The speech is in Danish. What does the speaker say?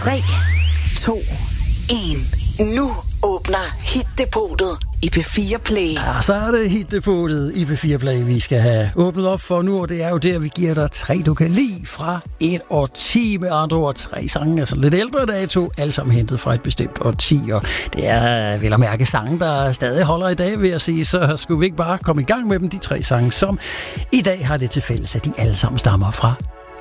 3, 2, 1. Nu åbner Hit-depotet i P4 Play. Ja, så er det Hit-depotet i P4 Play, vi skal have åbnet op for nu, og det er jo der, vi giver dig 3, du kan lide fra et årti, med andre ord 3 sange, altså lidt ældre dato, alle sammen hentet fra et bestemt årti, og det er vel at mærke sange, der stadig holder i dag, vil jeg sige, så skulle vi ikke bare komme i gang med dem, de 3 sange, som i dag har det til fælles, at de alle sammen stammer fra